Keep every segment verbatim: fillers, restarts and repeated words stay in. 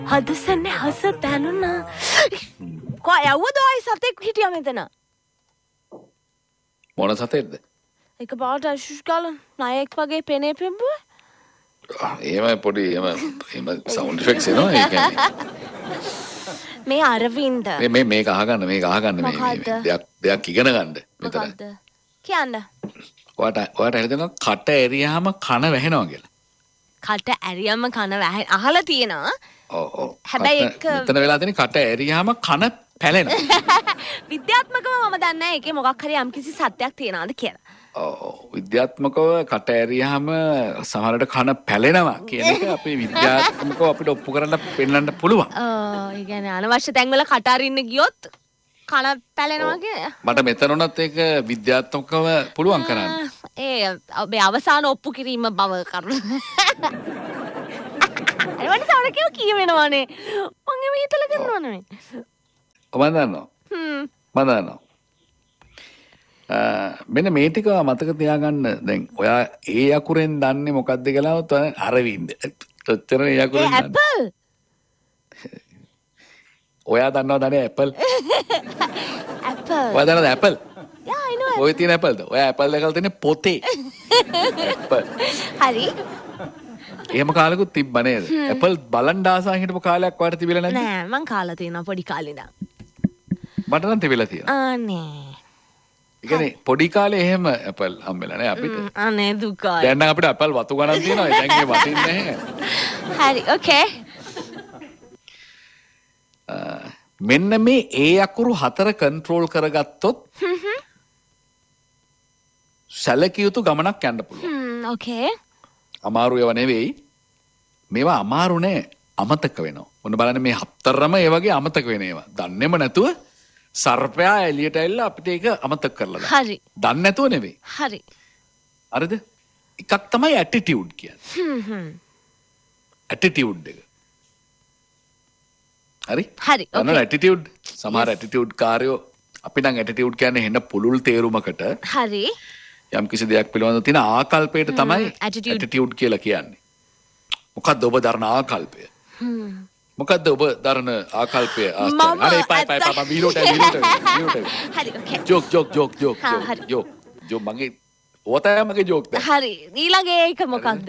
හදසන්නේ හස දැනුණා. කො යවුවද ඔය සතෙක් හිටියා මෙතන? මොන සතෙක්ද? එක පාට අශුෂ් කාලන් නායක වගේ පෙනේ පෙම්බුව. එහෙම පොඩි එහෙම එහෙම සවුන්ඩ් ඉෆෙක්ට්ස් එනවා ඒ කියන්නේ. මේ අරවින්ද. මේ මේ මේක අහගන්න මේක අහගන්න මේ දෙයක් දෙයක් ඉගෙන ගන්න මෙතන. මොකද්ද? කියන්න. ඔයාට ඔයාට හිතෙනවා කට ඇරියාම කන වැහෙනවා කියලා. කට ඇරියාම කන වැහෙන අහලා තියෙනවා. ඔව් ඔව්. හැබැයි ඒක මෙතන වෙලා තියෙන කට ඇරියාම කන පැලෙනවා. විද්‍යාත්මකව මම දන්නේ නැහැ ඒකේ මොකක් හරි යම්කිසි සත්‍යයක් තියනවාද කියලා. ඔව් විද්‍යාත්මකව කට ඇරියාම සමහරට කන පැලෙනවා කියන එක අපේ විද්‍යාත්මකව අපිට ඔප්පු කරන්න පෙන්නන්න පුළුවන්. ඔව් ඒ කියන්නේ අනවශ්‍ය තැන්වල කට අරින්න ගියොත් කන පැලෙනවා කිය. මට මෙතන උනත් ඒක විද්‍යාත්මකව පුළුවන් කරන්න. ඒ ඔබේ අවසාන ඔප්පු කිරීම බව කරුණ. අරවන්න සවරකව කියවෙනවානේ. මං එමෙ හිතලා කරනවා නෙමෙයි. ඔබ දන්නවා. හ්ම්. මම දන්නවා. මෙන්න මේ ටික මතක තියාගන්න. දැන් ඔයා ඒ අකුරෙන් දන්නේ මොකක්ද කියලා තව අරවින්ද. ඔච්චර ඒ අකුරෙන් දන්නේ. ඇපල්. ඔයා දන්නවද නේ ඇපල්? ඇපල්. ඔයා දන්නවද ඇපල්? Yeah, I know. ඔය තියෙන ඇපල්ද? ඔයා ඇපල් දැකලා තියෙන්නේ පොතේ. ඇපල්. හරි. එහෙම කාලෙකුත් තිබ්බ නේද? ඇපල් බලන් ආසාවෙන් හිටපු කාලයක් ඔයාට තිබිලා නැද්ද? නෑ මං කාලා තියෙනවා පොඩි කාලේ ඉඳන්. මට නම් තිබිලා තියෙනවා. අනේ. ඒ කියන්නේ පොඩි කාලේ එහෙම ඇපල් හම්බෙලා නෑ අපිට. අනේ දුකයි. දැන් නම් අපිට ඇපල් වතු ගණන් තියෙනවා. දැන් ඒ වටින්නේ නැහැ. හරි ඕකේ. මෙන්න මේ ඒ අකුරු හතර කන්ට්‍රෝල් කරගත්තොත් සැලකිය යුතු ගමනක් යන්න පුළුවන්. හ්ම් ඕකේ. අමාරු ඒවා නෙවෙයි. මේවා අමාරු නෑ. අමතක වෙනවා. මොන බලන්න මේ හතරම ඒ වගේ අමතක වෙන ඒවා. දන්නේම නැතුව සර්පයා එළියට ඇවිල්ලා අපිට ඒක අමතක කරලා දානවා. හරි. දන්නේ නැතුව නෙවෙයි. හරි. හරිද? එකක් තමයි ඇටිටියුඩ් කියන්නේ. හ්ම් හ්ම්. ඇටිටියුඩ් එක. හරි? හරි. ඔන්න ඇටිටියුඩ් සමහර ඇටිටියුඩ් කාර්යෝ අපි නම් ඇටිටියුඩ් කියන්නේ හෙන්න පුළුල් තේරුමකට හරි. යම් කිසි දෙයක් පිළිබඳව තියෙන ආකල්පයට තමයි ඇටිටියුඩ් කියලා කියන්නේ. මොකද්ද ඔබ දරන ආකල්පය? හ්ම්. මොකද්ද ඔබ දරන ආකල්පය? අනේ පයි පයි පයි වීරෝට වීරෝට වීරෝට. හරි ඕකේ. ජෝක් ජෝක් ජෝක් ජෝක් හා, හරි. ජෝක් ජෝක් මගේ ඔතන මගේ ජෝක් ද. හරි. ඊළඟ ඒක මොකක්ද?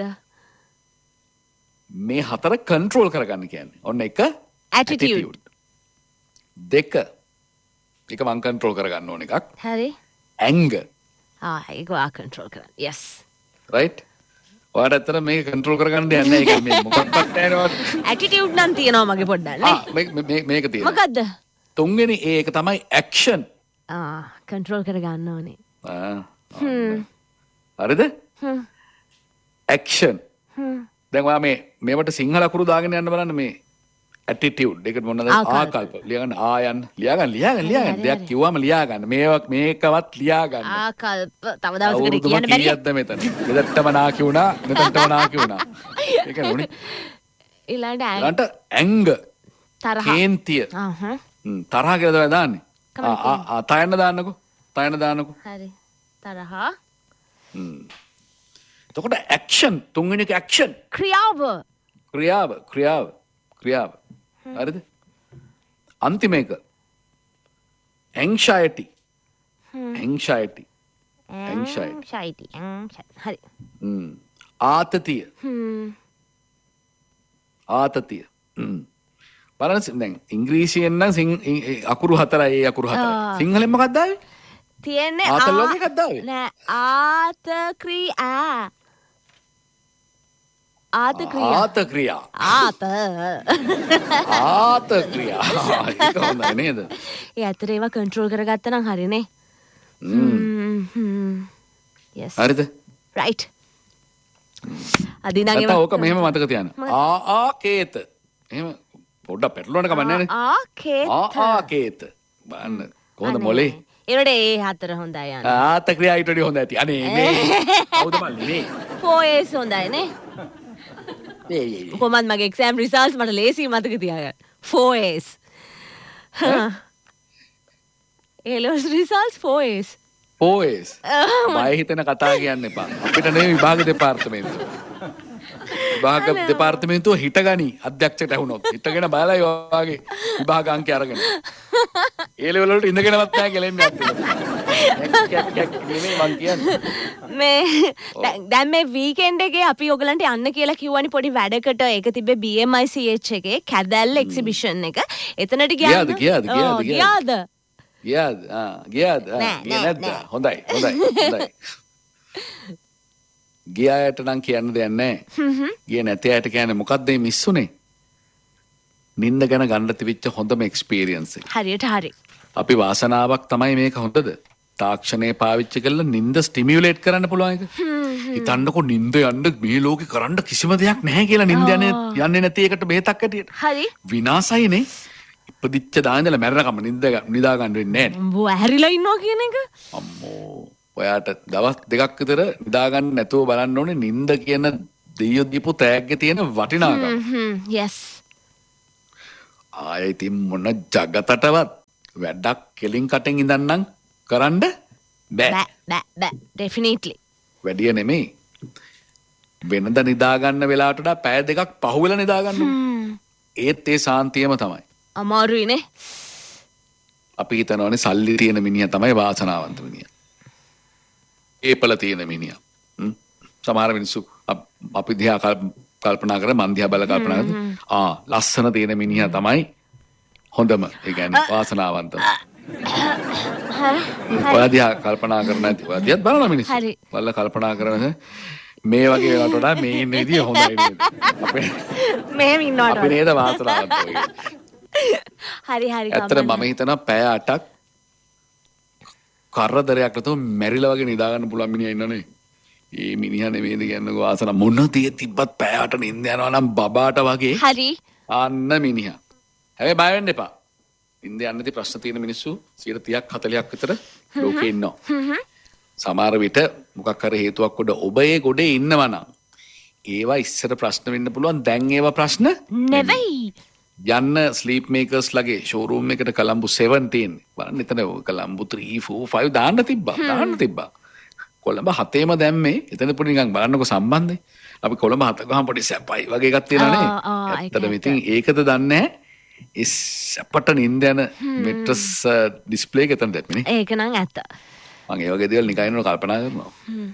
මේ හතර කන්ට්‍රෝල් කරගන්න කියන්නේ. ඔන්න එක Attitude. දෙක එක මං කන්ට්‍රෝල් කරගන්න ඕන එකක්. හරි. anger. ආ ඒක වා කන්ට්‍රෝල් කරන්න. yes. right? ඔයාට ඇත්තට මේක කන්ට්‍රෝල් කරගන්න දෙයක් නැහැ. ඒක මේ මොකක්වත් නැහැ නේද? ඇටිටියුඩ් නම් තියෙනවා මගේ පොඩ්ඩක් නේ. ආ මේක මේක මේක තියෙනවා. මොකද්ද? තුන්වෙනි ඒක තමයි action. ආ කන්ට්‍රෝල් කරගන්න ඕනේ. ආ. හරිද? හ්ම්. action. හ්ම්. දැන් ඔයා මේ මේවට සිංහල අකුරු දාගෙන යන්න බලන්න මේ attitude ඒකට මොනවද ආකල්ප ලියගන්න ආයන් ලියාගන්න ලියාගන්න ලියාගන්න දෙයක් කිව්වම ලියාගන්න මේවක් මේකවත් ලියාගන්න ආකල්ප තව දවසකට කියන්න බැරිද? කීයක්ද මෙතන මෙතනටම නාකි වුණා මෙතනටම නාකි වුණා ඒක නුනේ ඊළඟට ඊළඟට anger තරහ කේන්තිය ආහ් හ්ම් තරහ කියලා තමයි දාන්නේ ආ ආ තයන්න දාන්නකෝ තයන්න දාන්නකෝ හරි තරහ හ්ම් එතකොට action තුන්වෙනි එක action ක්‍රියාව ක්‍රියාව ක්‍රියාව ක්‍රියාව හරිද අන්තිම එක anxiety anxiety anxiety හරි හ්ම් ආතතිය හ්ම් ආතතිය හ්ම් බලන්න දැන් ඉංග්‍රීසියෙන් නම් අකුරු හතරයි ඒ අකුරු හතරයි සිංහලෙන් මොකක්ද ආවේ තියෙන්නේ ආතල් වගේ එකක්ද ආවේ නෑ ආතක්‍රියා ආතක්‍රියා ආතක්‍රියා ආත ආතක්‍රියා ඒක හොඳයි නේද ඒ අතර ඒවා කන්ට්‍රෝල් කරගත්තා නම් හරිනේ හ්ම් හ්ම් yes හරිද right අද ඉඳන් ඒවා ඕක මෙහෙම මතක තියාගන්න ආ ආ කේත එහෙම පොඩ්ඩක් පැටලුණාට කමක් නැහැ නේ ආ කේත ආ ආ කේත බලන්න කොහොමද මොලේ ඒකට ඒ හතර හොඳයි යන්න ආතක්‍රියා ඊට වඩා හොඳ ඇති අනේ මේ කවුද මල්ලි මේ four A's හොඳයි නේ කොහොමද මගේ එක්සෑම් රිසල්ට්ස් මට ලේසි මතක තියාගන්න four A's A levels results four A's four A's බය හිතෙන කතා කියන්න එපා අපිට නෙවෙයි විභාග දෙපාර්තමේන්තුව විභාග දෙපාර්තමේන්තුව හිටගනි අධ්‍යක්ෂකට ඇහුනොත් හිටගෙන බලලා ඒ වගේ විභාග අංක අරගෙන ඒ ලෙවල් වලට ඉඳගෙනවත් නැහැ කියලා එන්නේ අන්තිමට නෙමෙයි මං කියන්නේ මේ දැන් මේ වීකෙන්ඩ් එකේ අපි ඔයගලන්ට යන්න කියලා කිව්වනේ පොඩි වැඩකට ඒක තිබ්බේ B M I C H එකේ කැදැල්ල එක්සිබිෂන් එක එතනට ගියාද ගියාද ගියාද ගියාද ගියාද ආ ගියාද ගියේ නැද්ද හොඳයි හොඳයි හොඳයි ගියායට නම් කියන්න දෙයක් නැහැ ගියේ නැති අයට කියන්නේ මොකද්ද මේ මිස්සුනේ නින්ද ගැන ගන්න තිබිච්ච හොඳම එක්ස්පීරියන්ස් එක හරියට හරි අපි වාසනාවක් තමයි මේක හොඳද තාක්ෂණය පාවිච්චි කරලා නින්ද ස්ටිමියුලේට් කරන්න පුළුවන් එක හිතන්නකො නින්ද යන්න මේ ලෝකේ කරන්න කිසිම දෙයක් නැහැ කියලා නින්ද යන්නේ යන්නේ නැති එකට බෙහෙතක් ඇටියට හරි විනාසයිනේ ඉපදිච්ච දාන්දල මැරෙනකම නින්ද නිදා ගන්න වෙන්නේ නැහැ උඹ ඇහැරිලා ඉන්නවා කියන එක අම්මෝ ඔයාට දවස් දෙකක් විතර නිදා ගන්න නැතුව බලන්න ඕනේ නින්ද කියන දෙයියෝ දීපු තෑග්ගේ තියෙන වටිනාකම හ්ම් yes ආයෙ ඉතින් මොන జగතටවත් වැඩක් කෙලින් කටෙන් ඉඳන්නම් කරන්න බෑ බෑ බෑ බෑ definitely වැඩිය නෙමෙයි වෙනද නිදා ගන්න වෙලාවට වඩා පැය දෙකක් පහුවෙලා නිදා ගන්න ඒත් ඒ සාන්තියම තමයි අමාරුයිනේ අපි හිතනවානේ සල්ලි තියෙන මිනිහා තමයි වාසනාවන්ත මිනිහා ඒපල තියෙන මිනිහා සමහර මිනිස්සු අපි දිහා කල්පනා කර මන් දිහා බල කල්පනා කරලා ආ ලස්සන තියෙන මිනිහා තමයි හොඳම ඒ කියන්නේ වාසනාවන්තම ඔයා දිහා කල්පනා කරන නැති ඔයා දිහාත් බලන මිනිස්සු බලලා කල්පනා කරන මේ වගේ වෙලාවට වඩා මේ ඉන්න විදිය හොඳයි නේද අපේ මෙහෙම ඉන්නවට අපි නේද වාසනාවන්ත වෙන්නේ හරි හරි ඇත්තට මම හිතනවා පැය අටක් කරදරයක් නැතුව මැරිලා වගේ නිදා ගන්න පුළුවන් මිනිහා ඉන්නනේ. ඒ මිනිහා නෙමෙයිද කියන්නේ වාසන මොන දේ තිබ්බත් පැය අට නිින්ද යනවා නම් බබාට වගේ. හරි. අන්න මිනිහා. හැබැයි බය වෙන්න එපා. නිින්ද යන්නේ නැති ප්‍රශ්න තියෙන මිනිස්සු සියයට තිහක් හතලිහක් විතර ලෝකේ ඉන්නවා. සමහර විට මොකක් හරි හේතුවක් උඩ ඔබ ඒ ගොඩේ ඉන්නවා නම් ඒවා ඉස්සර ප්‍රශ්න වෙන්න පුළුවන් දැන් ඒවා ප්‍රශ්න නෙවෙයි. යන්න ස්ලීප් මේකර්ස් ලගේ ෂෝරූම් එකට කලම්බු සෙවන්ටීන් බලන්න එතන කලම්බු ත්‍රී ෆෝර් ෆයිව් දාන්න තිබ්බා දාන්න තිබ්බා කොළඹ හතේම දැම්මේ එතන පොඩි නිකන් බලන්නකො සම්බන්ධේ අපි කොළඹ හත ගහම පොඩි සැපයි වගේ එකක් තියෙනවානේ ඇත්තටම ඉතින් ඒකද දන්නේ නැහැ ඒ සැපට නින්ද යන මෙට්‍රස් ඩිස්ප්ලේ එක එතන දැම්මේ ඒක නම් ඇත්ත මම ඒ වගේ දේවල් නිකන් ඉන්නව කල්පනා කරනවා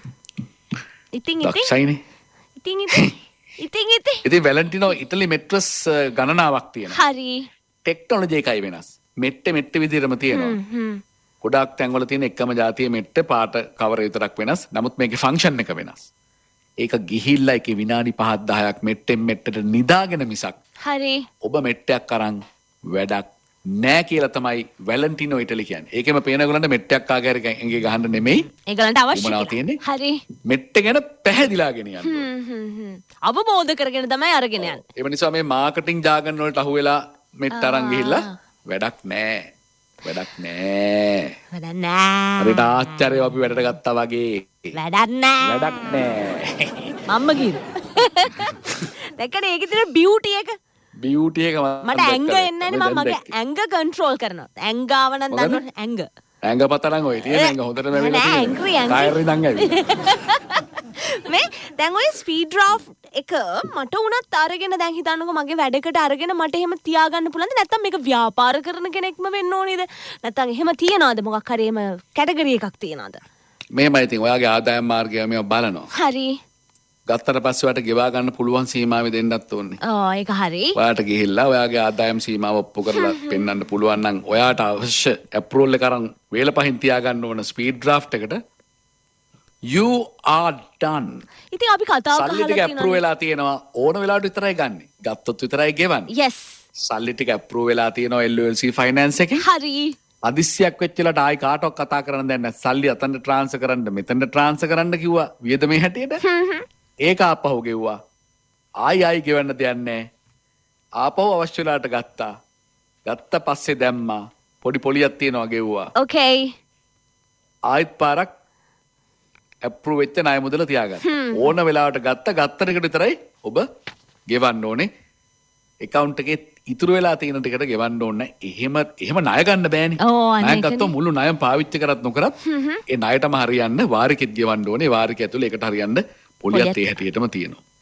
ඉතින් ඉතින් දක්ෂයිනේ ඉතින් ඉතින් ඉතින් ඉතින් ඉතින් වැලන්ටිනෝ ඉටලි මෙට්‍රස් ගණනාවක් තියෙනවා. හරි. ටෙක්නොලොජි එකයි වෙනස්. මෙට්ටේ මෙට්ටේ විදිහටම තියෙනවා. ගොඩාක් තැන්වල තියෙන එකම જાතිය මෙට්ටේ පාට කවර විතරක් වෙනස්. නමුත් මේකේ ෆන්ක්ෂන් එක වෙනස්. ඒක ගිහිල්ලා ඒකේ විනාඩි පහක් දහයක් මෙට්ටෙන් මෙට්ටට නිදාගෙන මිසක්. හරි. ඔබ මෙට්ටයක් අරන් වැඩක් නෑ කියලා තමයි වැලන්ටිනෝ ඉටලි කියන්නේ. ඒකෙම පේන ඒගොල්ලන්ට මෙට්ටයක් ආගාර එකේ ගහන්න නෙමෙයි. ඒගොල්ලන්ට අවශ්‍ය උමනාව තියෙන්නේ. හරි. මෙට්ටේ ගැන පැහැදිලා ගෙන යන්න. හ්ම් හ්ම් හ්ම්. අවබෝධ කරගෙන තමයි අරගෙන යන්නේ. ඒ නිසා මේ මාකටිං ජාගන් වලට අහු වෙලා මෙට්ට අරන් ගිහිල්ලා වැඩක් නෑ. වැඩක් නෑ. වැඩක් නෑ. හරියට ආච්චාරයව අපි වැඩට ගත්තා වගේ. වැඩක් නෑ. වැඩක් නෑ. මම්ම කිව්වා. දැක්කනේ ඒකේ තියෙන බියුටි එක. බියුටි එක මට ඇඟ එන්නේ නැහැ මම මගේ ඇඟ කන්ට්‍රෝල් කරනවා. ඇඟ ආව නම් දන්නවනේ ඇඟ. ඇඟ පතරන් ඔය තියෙන ඇඟ හොඳටම ඇවිල්ලා තියෙනවා. නෑ ඇඟ ටයර් ඉඳන් ඇවිල්ලා. මේ දැන් ඔය ස්පීඩ් ඩ්‍රාෆ්ට් එක මට උනත් අරගෙන දැන් හිතන්නකෝ මගේ වැඩකට අරගෙන මට එහෙම තියාගන්න පුළුවන්ද නැත්නම් මේක ව්‍යාපාර කරන කෙනෙක්ම වෙන්න ඕනේද නැත්නම් එහෙම තියනවාද මොකක් හරි එහෙම කැටගරි එකක් තියනවාද මේමයි ඉතින් ඔයාගේ ආදායම් මාර්ගය මේව බලනවා හරි ගත්තට පස්සේ ඔයාට ගෙවා ගන්න පුළුවන් සීමාවෙ දෙන්නත් ඕනේ ආ ඒක හරි ඔයාට ගිහිල්ලා ඔයාගේ ආදායම් සීමාව ඔප්පු කරලා පෙන්වන්න පුළුවන් නම් ඔයාට අවශ්‍ය ඇප්‍රූවල් එක අරන් වේලපහින් තියාගන්න ඕන ස්පීඩ් ඩ්‍රාෆ්ට් එකට you are done. ඉතින් අපි කතාව කරලා සල්ලි ටික අප්‍රූව් වෙලා තියෙනවා ඕන වෙලාවට විතරයි ගන්නෙ. ගත්තොත් විතරයි ගෙවන්නේ. yes. සල්ලි ටික අප්‍රූව් වෙලා තියෙනවා L O L C finance එකේ. හරි. අදිස්සියක් වෙච්ච වෙලාවට ආයි කාටවත් කතා කරන්න දෙන්නේ නැහැ. සල්ලි අතන්ට ට්‍රාන්ස්ෆර් කරන්න මෙතනට ට්‍රාන්ස්ෆර් කරන්න කිව්වා. වියදමේ හැටියට. ඒක ආපහු ගෙව්වා. ආයි ආයි ගෙවන්න දෙයක් නැහැ. ආපහු අවශ්‍ය වෙලාවට ගත්තා. ගත්ත පස්සේ දැම්මා. පොඩි පොලියක් තියෙනවා ගෙව්වා. okay. ආයිත් පාරක් ඇප්‍රූව් වෙච්ච ණය මුදල තියාගන්න. ඕන වෙලාවට ගත්ත ගත්තනකට විතරයි ඔබ ගෙවන්න ඕනේ. account එකේ ඉතුරු වෙලා තියෙන ටිකට ගෙවන්න ඕනේ. එහෙම එහෙම ණය ගන්න බෑනේ. ණය ගත්තොත් මුළු ණයම පාවිච්චි කරත් නොකරත් ඒ ණයටම හරියන්න වාරිකෙත් ගෙවන්න ඕනේ. වාරිකය ඇතුලේ ඒකට හරියන්න පොලියත් ඒ හැටියටම තියෙනවා.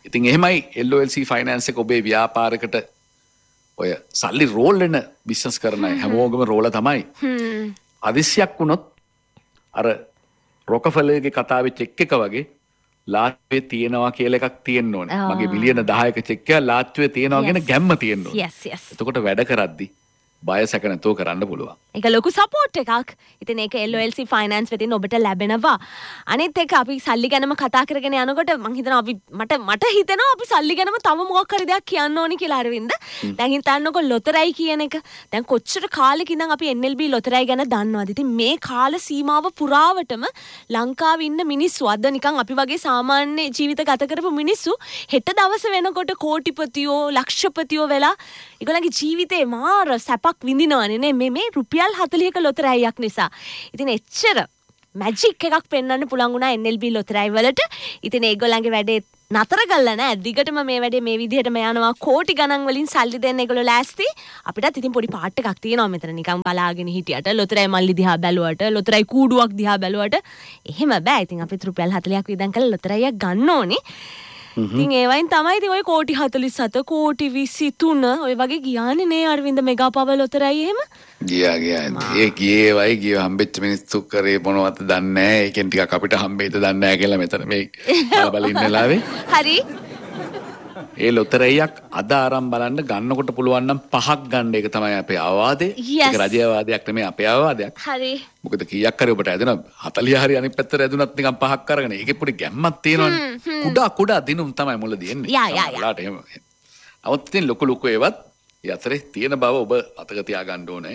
ඉතින් එහෙමයි L O L C finance එක ඔබේ ව්‍යාපාරයකට ඔය සල්ලි රෝල් වෙන බිස්නස් කරන අය හැමෝගම රෝල තමයි. අදිසියක් වුණොත් අර රොකෆෙලර්ගේ කතාවේ චෙක් එක වගේ ලාත්වේ තියෙනවා කියලා එකක් තියෙන්න ඕනේ. මගේ මිලියන දහයක චෙක් එක ලාත්වේ තියෙනවා කියන ගැම්ම තියෙන්න ඕනේ. yes yes. එතකොට වැඩ කරද්දි බය සැක නැතුව කරන්න පුළුවන්. ඒක ලොකු සපෝට් එකක්. ඉතින් ඒක L O L C finance වෙතින් ඔබට ලැබෙනවා. අනිත් එක අපි සල්ලි ගැනම කතා කරගෙන යනකොට මං හිතනවා අපි මට මට හිතෙනවා අපි සල්ලි ගැනම තව මොකක් හරි දෙයක් කියන්න ඕනි කියලා අරවින්ද. දැන් හිතන්නකො ලොතරැයි කියන එක. දැන් කොච්චර කාලෙක ඉඳන් අපි N L B ලොතරැයි ගැන දන්නවද? ඉතින් මේ කාල සීමාව පුරාවටම ලංකාවේ ඉන්න මිනිස්සු අද නිකන් අපි වගේ සාමාන්‍ය ජීවිත ගත කරපු මිනිස්සු හෙට දවස වෙනකොට කෝටිපතියෝ ලක්ෂපතියෝ වෙලා ඒගොල්ලන්ගේ ජීවිතේ මාර සැප විඳිනවනේ නේ මේ මේ රුපියල් හතළිහක ලොතරැයියක් නිසා. ඉතින් එච්චර මැජික් එකක් පෙන්වන්න පුළුවන් වුණා N L B ලොතරැයි වලට. ඉතින් ඒගොල්ලන්ගේ වැඩේ නතර කළා නෑ. දිගටම මේ වැඩේ මේ විදිහටම යනවා. කෝටි ගණන් වලින් සල්ලි දෙන්න ඒගොල්ලෝ ලෑස්ති. අපිටත් ඉතින් පොඩි පාට් එකක් තියෙනවා මෙතන නිකන් බලාගෙන හිටියට ලොතරැයි මල්ලි දිහා බැලුවට ලොතරැයි කූඩුවක් දිහා බැලුවට එහෙම බෑ. ඉතින් අපිත් රුපියල් හතළිහක් වියදම් කරලා ලොතරැයියක් ගන්න ඕනේ. ඉතින් ඒවයින් තමයි ඉතින් ඔය කෝටි හතළිස් හත කෝටි විසි තුන ඔය වගේ ගියානේ නේ අරවින්ද මෙගා පවර් ලොතරැයි එහෙම ගියා ගියා ඒ ගියේ වයි ගිය හම්බෙච්ච මිනිස්සු කරේ මොනවද දන්නේ නැහැ ඒකෙන් ටිකක් අපිට හම්බෙයිද දන්නේ නැහැ කියලා මෙතන මේ බල බල ඉන්න ලාවේ හරි ඒ ලොතරැයියක් අද ආරම්භ බලන්න ගන්නකොට පුළුවන් නම් පහක් ගන්න එක තමයි අපේ අවවාදේ ඒක රජයේ අවවාදයක් නෙමෙයි අපේ අවවාදයක් හරි මොකද කීයක් හරි ඔබට ඇදෙන හතළිහ හරි අනිත් පැත්තට ඇදුනත් නිකන් පහක් අරගෙන ඒකේ පොඩි ගැම්මක් තියෙනවනේ කුඩා කුඩා දිනුම් තමයි මුලදී එන්නේ යා යා යා එහෙම අවුත් තියෙන ලොකු ලොකු ඒවත් ඒ අතරේ තියෙන බව ඔබ අතක තියාගන්න ඕනේ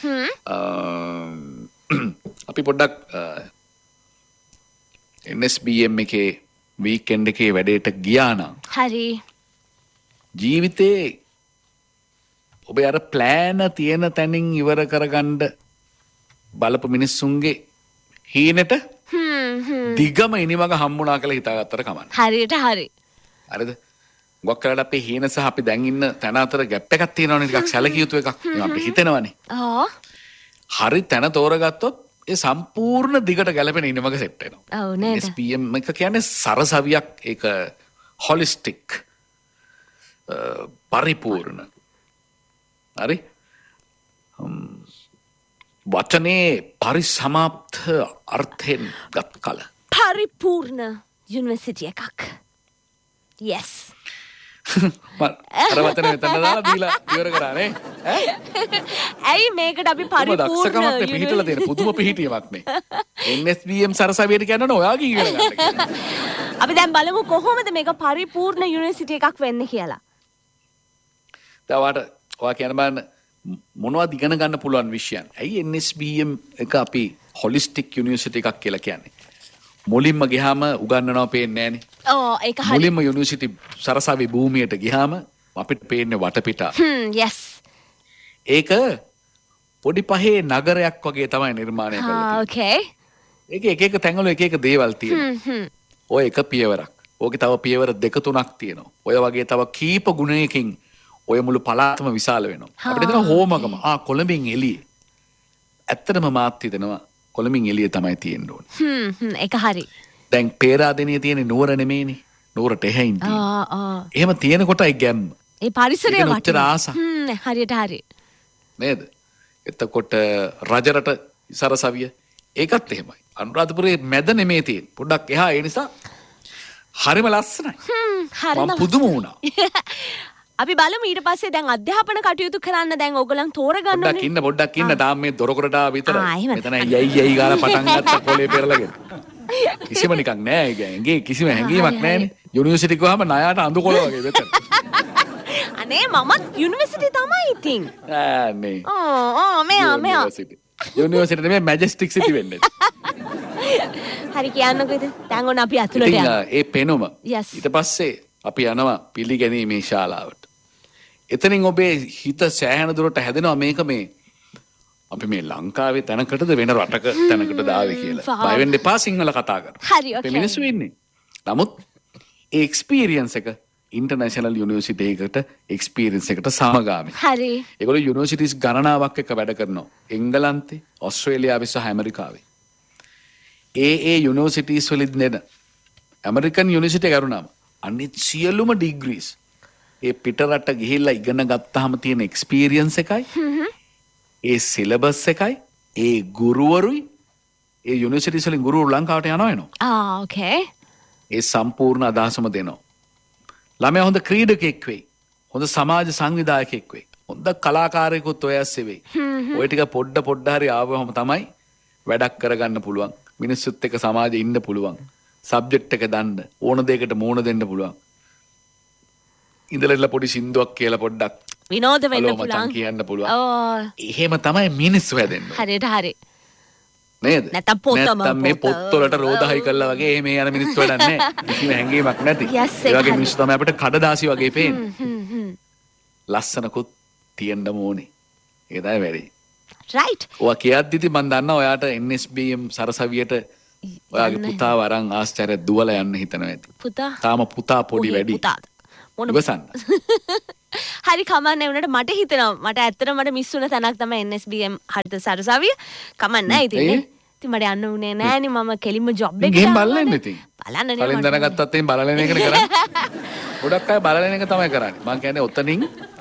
අපි පොඩ්ඩක් N S B M එකේ වීකෙන්ඩ් එකේ වැඩේට ගියා නම් හරි ජීවිතේ ඔබේ අර ප්ලෑන තියෙන තැනින් ඉවර කරගන්න බලපු මිනිස්සුන්ගේ හීනෙට දිගම ඉනිමග හම්බුණා කියලා හිතාගත්තට කමන්න. හරියට හරි. හරිද? ගොක් කරලා අපේ හීන සහ අපි දැන් ඉන්න තැන අතර ගැප් එකක් තියෙනවනේ ටිකක් සැලකිය යුතු එකක්. අපිට හිතෙනවනේ. ආ. හරි තැන තෝරගත්තොත් ඒ සම්පූර්ණ දිගට ගැලපෙන ඉනිමග සෙට් වෙනවා. ඔව් නේද? S P M එක කියන්නේ සරසවියක් ඒක හොලිස්ටික් පරිපූර්ණ හරි වචනේ පරිසමාප්ත අර්ථයෙන් ගත් කල පරිපූර්ණ යුනිවර්සිටි එකක් yes අර වචනේ මෙතන දාලා දීලා ඉවර කරානේ ඇයි මේකට අපි පරිපූර්ණ දක්ෂකමක් පිහිටලා තියෙන පුදුම පිහිටියක් නේ N S B M සරසවියට කියනවනේ ඔයාගේ ඉගෙන ගන්න අපි දැන් බලමු කොහොමද මේක පරිපූර්ණ යුනිවර්සිටි එකක් වෙන්නේ කියලා තවට ඔයා කියන බලන්න මොනවද ඉගෙන ගන්න පුළුවන් විෂයන්. ඇයි N S B M එක අපි හොලිස්ටික් යුනිවර්සිටි එකක් කියලා කියන්නේ? මුලින්ම ගියාම උගන්වනවා පේන්නේ නැහනේ. ඔව් ඒක හරි. මුලින්ම යුනිවර්සිටි සරසවි භූමියට ගියාම අපිට පේන්නේ වටපිටා. හ්ම් yes. ඒක පොඩි පහේ නගරයක් වගේ තමයි නිර්මාණය කරලා තියෙන්නේ. ආ okay. ඒක එක එක තැන්වල එක එක දේවල් තියෙනවා. හ්ම් හ්ම්. ඔය එක පියවරක්. ඕකේ තව පියවර දෙක තුනක් තියෙනවා. ඔය වගේ තව කීප ගුණයකින් ඔය මුළු පළාතම විශාල වෙනවා. අපිට හිතෙනවා හෝමගම. ආ කොළඹින් එළියේ. ඇත්තටම මාත් හිතනවා කොළඹින් එළියේ තමයි තියෙන්න ඕනේ. හ්ම් හ්ම් ඒක හරි. දැන් පේරාදෙනිය තියෙන නුවර නෙමෙයිනේ. නුවරට එහැයින් තියෙන. ආ ආ. එහෙම තියෙන කොටයි ගැම්ම. ඒ පරිසරය වටිනවා. හ්ම් හරියට හරි. නේද? එතකොට රජරට සරසවිය ඒකත් එහෙමයි. අනුරාධපුරයේ මැද නෙමෙයි තියෙන්නේ. පොඩ්ඩක් එහා ඒ නිසා හරිම ලස්සනයි. හ්ම් හරිම මම පුදුම වුණා. අපි බලමු ඊට පස්සේ දැන් අධ්‍යාපන කටයුතු කරන්න දැන් ඕගොල්ලන් තෝරගන්න ඕනේ. පොඩ්ඩක් ඉන්න පොඩ්ඩක් ඉන්න තාම මේ දොරකඩට ආව විතර. මෙතන යයි යයි ගාලා පටන් ගත්ත කොලේ පෙරලගෙන. කිසිම නිකක් නෑ ඒකේ කිසිම හැඟීමක් නෑනේ. යුනිවර්සිටි ගියාම ණයට අඳු කොළ වගේ මෙතන. අනේ මමත් යුනිවර්සිටි තමයි ඉතින්. ආ නේ. ඕ ඕ මෙයා මෙයා. යුනිවර්සිටි නෙමෙයි මැජෙස්ටික් සිටි වෙන්නේ. හරි කියන්නකෝ ඉතින්. දැන් ඔන්න අපි අතුලට යනවා. ඒ පෙනුම. ඊට පස්සේ අපි යනවා පිළිගැනීමේ ශාලාවට. එතනින් ඔබේ හිත සෑහෙන දුරට හැදෙනවා මේක මේ අපි මේ ලංකාවේ තැනකටද වෙන රටක තැනකටද ආවේ කියලා. බය වෙන්න එපා සිංහල කතා කරන්න. හරි ඔකේ. මේ මිනිස්සු ඉන්නේ. නමුත් ඒ එක්ස්පීරියන්ස් එක ඉන්ටර්නැෂනල් යුනිවර්සිටි එකකට එක්ස්පීරියන්ස් එකට සමගාමී. හරි. ඒගොල්ලෝ යුනිවර්සිටිස් ගණනාවක් එක්ක වැඩ කරනවා. එංගලන්තේ, ඕස්ට්‍රේලියාවේ සහ ඇමරිකාවේ. ඒ ඒ යුනිවර්සිටිස් වලින් දෙන ඇමරිකන් යුනිවර්සිටි කරුණාම අනිත් සියලුම ඩිග්‍රීස් ඒ පිටරට ගිහිල්ලා ඉගෙන ගත්තාම තියෙන එක්ස්පීරියන්ස් එකයි ඒ සිලබස් එකයි ඒ ගුරුවරුයි ඒ යුනිවර්සිටිස් වලින් ගුරුවරු ලංකාවට යනවා එනවා. ආ ඕකේ. ඒ සම්පූර්ණ අදහසම දෙනවා. ළමයා හොඳ ක්‍රීඩකෙක් වෙයි. හොඳ සමාජ සංවිධායකයෙක් වෙයි. හොඳ කලාකාරයෙකුත් ඔය ඇස්සේ වෙයි. ඔය ටික පොඩ පොඩ හරි ආවම තමයි වැඩක් කරගන්න පුළුවන්. මිනිස්සුත් එක්ක සමාජෙ ඉන්න පුළුවන්. සබ්ජෙක්ට් එක දන්න ඕන දෙයකට මූණ දෙන්න පුළුවන්. ඉඳලා පොඩි සින්දුවක් කියලා පොඩ්ඩක් විනෝද වෙන්න පුළුවන් කියන්න පුළුවන්. එහෙම තමයි මිනිස්සු හැදෙන්නේ. හරියට හරි. නේද? නැත්තම් පොතම නැත්තම් මේ පොත්වලට රෝදහයි කළා වගේ එහෙම යන මිනිස්සු වැඩක් නැහැ. කිසිම හැංගීමක් නැති. ඒ වගේ මිනිස්සු තමයි අපිට කඩදාසි වගේ පේන්නේ. ලස්සනකුත් තියෙන්න ඕනේ. ඒ තමයි වැඩි. රයිට්. ඔයා කියද්දිදී මම දන්නවා ඔයාට එන් එස් බී එම් සරසවියට ඔයාගේ පුතාව අරන් ආස්චර්ය දුවලා යන්න හිතනවා ඇති. පුතා. තාම පුතා පොඩි වැඩි. පුතා. මොන ඉවසන්න. හරි කමන්නේ වුණාට මට හිතෙනවා මට ඇත්තටම මට මිස් වුණ තැනක් තමයි එන් එස් බී එම් හරිත සරසවිය. කමන්නේ නැහැ ඉතින්. ඉතින් මට යන්න උනේ නෑනේ මම කෙලින්ම ජොබ් එකට ගේම් බලන්න ඉතින්. බලන්න නේ. කලින් දැනගත්තත් එයින් බලන එකනේ කරන්නේ. ගොඩක් අය බලන එක තමයි කරන්නේ. මම කියන්නේ ඔතනින්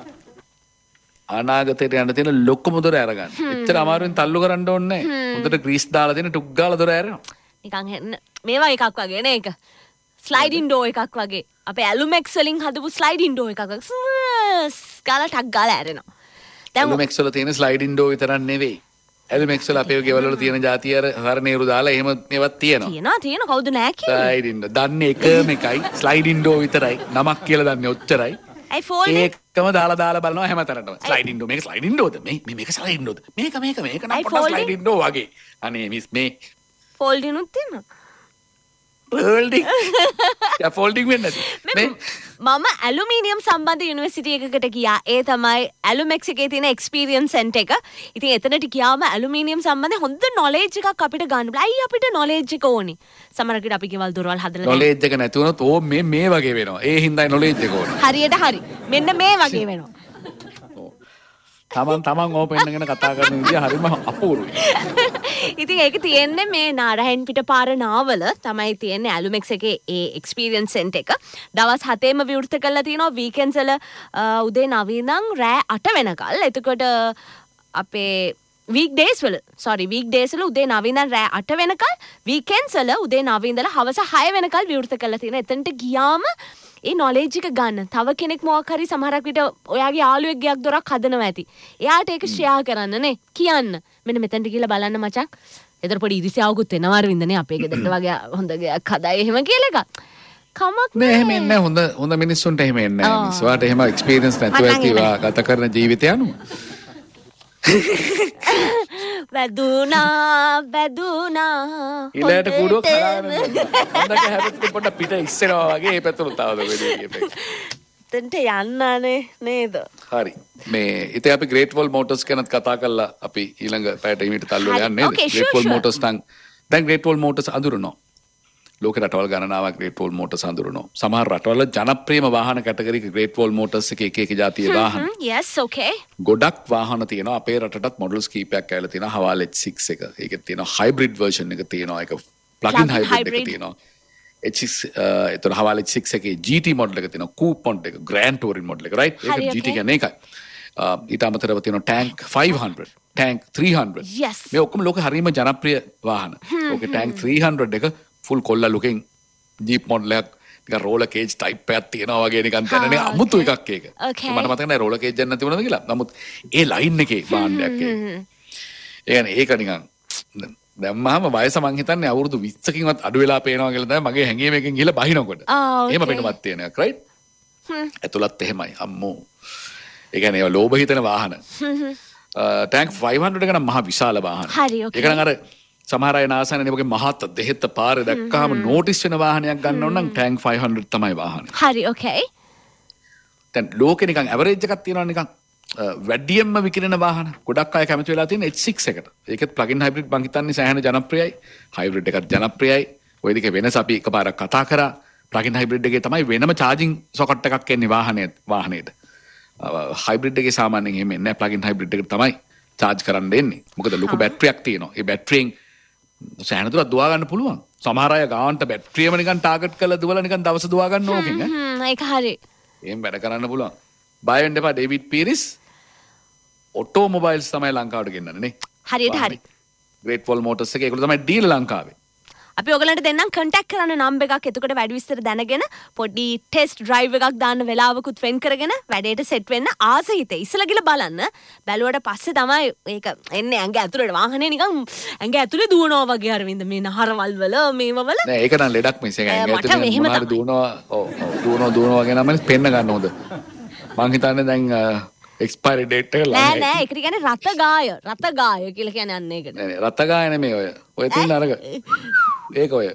අනාගතයට යන්න තියෙන ලොකුම දොර අරගන්න. එච්චර අමාරුවෙන් තල්ලු කරන්න ඕනේ නැහැ. හොඳට ග්‍රීස් දාලා දෙන ටුක් ගාලා දොර ඇරෙනවා. නිකන් මේ වගේ එකක් වගේ නේ ඒක. ස්ලයිඩින් ඩෝ එකක් වගේ. අපේ ඇලුමෙක්ස් වලින් හදපු ස්ලයිඩින් ඩෝ එකක් ගාලා ටක් ගාලා ඇරෙනවා. දැන් ඇලුමෙක්ස් වල තියෙන ස්ලයිඩින් ඩෝ විතරක් නෙවෙයි. ඇලුමෙක්ස් වල අපේ ගෙවල් වල තියෙන જાතිය අර හරනේරු දාලා එහෙම මේවත් තියෙනවා. තියෙනවා තියෙනවා කවුද නැහැ කියන්නේ. ස්ලයිඩින් ඩෝ. දන්නේ එකම එකයි ස්ලයිඩින් ඩෝ විතරයි. නමක් කියලා දන්නේ ඔච්චරයි. I fold it. ඒකම දාලා දාලා බලනවා හැමතැනටම. ස්ලයිඩින් ඩෝ මේක ස්ලයිඩින් ඩෝද? මේ මේක ස්ලයිඩින් ඩෝද? මේක මේක මේක නම් පොඩ්ඩක් ස්ලයිඩින් ඩෝ වගේ. අනේ මිස් මේ ෆෝල්ඩින් උත් තියෙනවා. ෆෝල්ඩින්. යා ෆෝල්ඩින් වෙන්නේ නැති. මේ මම ඇලුමිනියම් සම්බන්ධ යුනිවර්සිටි එකකට ගියා. ඒ තමයි ඇලුමෙක්ස් එකේ තියෙන එක්ස්පීරියන්ස් සෙන්ටර් එක. ඉතින් එතනට ගියාම ඇලුමිනියම් සම්බන්ධ හොඳ නොලෙජ් එකක් අපිට ගන්න බෑ. අයි අපිට නොලෙජ් එක ඕනි. සමහරකට අපි ගෙවල් දොරවල් හදලා නොලෙජ් එක නැති වුණොත් ඕ මේ මේ වගේ වෙනවා. ඒ හින්දායි නොලෙජ් එක ඕනේ. හරියට හරි. මෙන්න මේ වගේ වෙනවා. තමන් තමන් ඕපන් එකගෙන කතා කරන විදිය හරිම අපූර්වයි. ඉතින් ඒක තියෙන්නේ මේ නාරහෙන් පිට පාර නාවල තමයි තියෙන්නේ ඇලුමෙක්ස් එකේ ඒ එක්ස්පීරියන්ස් සෙන්ටර් එක. දවස් හතේම විවෘත කරලා තිනවා වීකෙන්ඩ්ස් වල උදේ නවය ඉඳන් රෑ අට වෙනකල්. එතකොට අපේ වීක් ඩේස් වල සෝරි වීක් ඩේස් වල උදේ නවය ඉඳන් රෑ අට වෙනකල් වීකෙන්ඩ්ස් වල උදේ නවය ඉඳලා හවස හය වෙනකල් විවෘත කරලා තියෙනවා. එතනට ගියාම ඒ නොලෙජ් එක ගන්න. තව කෙනෙක් මොකක් හරි සමහරක් විට ඔයාගේ යාළුවෙක් ගයක් දොරක් හදනවා ඇති. එයාට ඒක ෂෙයා කරන්න නේ. කියන්න. මෙන්න මෙතනට ගිහලා බලන්න මචං. එතන පොඩි ඉරිසියාවකුත් එනවා අර වින්දනේ අපේ ගෙදරට වගේ හොඳ ගයක් හදයි එහෙම කියලා එකක්. කමක් නෑ එහෙම එන්නේ හොඳ හොඳ මිනිස්සුන්ට එහෙම එන්නේ නෑ. මිනිස්සුන්ට එහෙම එක්ස්පීරියන්ස් නැතුව ඇතිවා ගත කරන ජීවිතය අනුව. වැදුනා වැදුනා ඉලයට කුඩුවක් හදාගෙන හොඳට හැබැයි පොඩ්ඩක් පිට ඉස්සෙනවා වගේ ඒ පැත්තට තාවද වෙන්නේ කියපේ. එතනට යන්නනේ නේද? හරි. මේ ඉතින් අපි ග්‍රේට් වෝල් මෝටර්ස් ගැනත් කතා කරලා අපි ඊළඟ පැයට ඊට තල්ලු වෙලා යන්නේ නේද? ග්‍රේට් වෝල් මෝටර්ස් නම් දැන් ග්‍රේට් වෝල් මෝටර්ස් අඳුරනවා. ලෝක රටවල් ගණනාවක් ග්‍රේට් වෝල් මෝටර්ස් අඳුරනවා. සමහර රටවල ජනප්‍රියම වාහන කැටගරි එක ග්‍රේට් වෝල් මෝටර්ස් එකේ එක එක ජාතියේ වාහන. yes okay. ගොඩක් වාහන තියෙනවා. අපේ රටටත් මොඩල්ස් කීපයක් ඇවිල්ලා තියෙනවා. හවාල් එච් සික්ස් එක. ඒකේ තියෙනවා හයිබ්‍රිඩ් වර්ෂන් එක තියෙනවා. ඒක ප්ලග්-ඉන් හයිබ්‍රිඩ් එක තියෙනවා. එච් සික්ස් එතන හවාල් එච් සික්ස් එකේ ජී ටී මොඩල් එක තියෙනවා. කූප් මොඩල් එක, ග්‍රෑන්ඩ් ටූරින් මොඩල් එක, රයිට්? ඒක ජී ටී කියන්නේ ඒකයි. ඊට අමතරව තියෙනවා tank five හන්ඩ්‍රඩ්, tank three හන්ඩ්‍රඩ්. yes. මේ ඔක්කොම ලෝකේ හරියම ජනප්‍රිය වාහන. ඕකේ ටැන්ක් ත්‍රී හන්ඩ්‍රඩ් එක ෆුල් කොල්ලා ලුකින් ජීප් මොඩල් එකක් නිකන් රෝලර් කේජ් ටයිප් එකක් තියෙනවා වගේ නිකන් තැනනේ අමුතු එකක් ඒක. මට මතක නැහැ රෝලර් කේජ් එක නැති වුණාද කියලා. නමුත් ඒ ලයින් එකේ භාණ්ඩයක් ඒක. ඒ කියන්නේ ඒක නිකන් දැම්මම වයස මං හිතන්නේ අවුරුදු විස්සකින්වත් අඩු වෙලා පේනවා කියලා තමයි මගේ හැඟීම එකෙන් ගිහලා බහිනකොට. එහෙම පේනවත් තියෙන එකක් රයිට්? හ්ම්. ඇතුළත් එහෙමයි අම්මෝ. ඒ කියන්නේ ඒවා ලෝභ හිතන වාහන. ටැන්ක් ෆයිව් හන්ඩ්‍රඩ් එක නම් මහ විශාල වාහන. හරි ඕකේ. ඒක නම් අර සමහර අය නාසනේ වගේ මහත් දෙහෙත් පාරේ දැක්කහම නෝටිස් වෙන වාහනයක් ගන්න ඕන නම් ටැන්ක් ෆයිව් හන්ඩ්‍රඩ් තමයි වාහනේ. හරි ඕකේ. දැන් ලෝකේ නිකන් ඇවරේජ් එකක් තියෙනවා නිකන් වැඩියෙන්ම විකිරෙන වාහන ගොඩක් අය කැමති වෙලා තියෙන එච් සික්ස් එකට. ඒකත් ප්ලග්-ඉන් හයිබ්‍රිඩ් මං හිතන්නේ සෑහෙන ජනප්‍රියයි. හයිබ්‍රිඩ් එකත් ජනප්‍රියයි. ඔය දෙකේ වෙනස අපි එකපාරක් කතා කරා. ප්ලග්-ඉන් හයිබ්‍රිඩ් එකේ තමයි වෙනම charging socket එකක් එන්නේ වාහනේ වාහනේට. හයිබ්‍රිඩ් එකේ සාමාන්‍යයෙන් එහෙම එන්නේ නැහැ. ප්ලග්-ඉන් හයිබ්‍රිඩ් එකට තමයි charge කරන්න දෙන්නේ. මොකද ලොකු බැටරියක් තියෙනවා. ඒ බැටරියෙන් සෑහනතුරක් දුවා ගන්න පුළුවන්. සමහර අය ගාවන්ට බැටරියම නිකන් ටාගට් කරලා දුවලා නිකන් දවස් දුවා ගන්න ඕකෙන් ඈ. හ්ම් ඒක හරි. එහෙම වැඩ කරන්න පුළුවන්. බය වෙන්න එපා ඩේවිඩ් පීරිස්. ඔටෝමොබයිල්ස් තමයි ලංකාවට ගෙන්නන්නේ නේ. හරියට හරි. ග්‍රේට් වෝල් මෝටර්ස් එකේ ඒගොල්ලෝ තමයි ඩීලර් ලංකාවේ. අපි ඔයගලන්ට දෙන්නම් කන්ටැක්ට් කරන්න නම්බර් එකක් එතකොට වැඩි විස්තර දැනගෙන පොඩි ටෙස්ට් ඩ්‍රයිව් එකක් දාන්න වෙලාවකුත් වෙන් කරගෙන වැඩේට සෙට් වෙන්න ආස හිතේ ඉස්සලා ගිහලා බලන්න බැලුවට පස්සේ තමයි ඒක එන්නේ ඇඟ ඇතුළට වාහනේ නිකන් ඇඟ ඇතුලේ දුවනවා වගේ අරවින්ද මේ නහරවල් වල මේව වල නෑ ඒක නම් ලෙඩක් මිස් ඒක ඇඟ ඇතුලේ මොනවාරි දුවනවා ඔව් දුවනවා දුවනවා වගේ නම් පෙන්න ගන්න හොඳ මං හිතන්නේ දැන් එක්ස්පයරි ඩේට් එක නෑ නෑ ඒකට කියන්නේ රත ගාය රත ගාය කියලා කියන්නේ අන්න ඒකට නෑ රත ගාය නෙමෙයි ඔය ඔය තියෙන අරක ඒක ඔය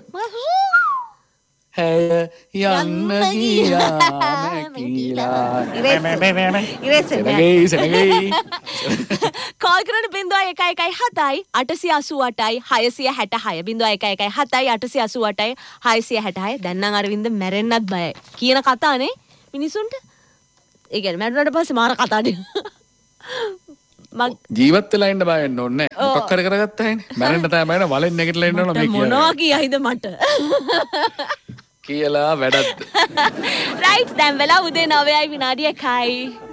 හැය යන්න ගියා කියලා සෙනගෙයි සෙනගෙයි කෝල් කරන බිංදුව එක එකයි හතයි අටසිය අසූ අටයි හයසිය හැට හය බිංදුව එක එකයි හතයි අටසිය අසූ අටයි හයසිය හැට හය දැන් නම් අරවින්ද මැරෙන්නත් බයයි කියන කතානේ මිනිසුන්ට ඒ කියන්නේ මැරුණාට පස්සේ මාර කතානේ ජීවත් වෙලා ඉන්න බය වෙන්න ඕනේ නැහැ. මොකක් කර කරගත්තා හැනේ. මැරෙන්න තමයි බයන වලෙන් නැගිටලා ඉන්න ඕන මේ කියන්නේ. මොනවා කියයිද මට? කියලා වැඩක්ද? රයිට් දැන් වෙලා උදේ නවයයි විනාඩි එකයි.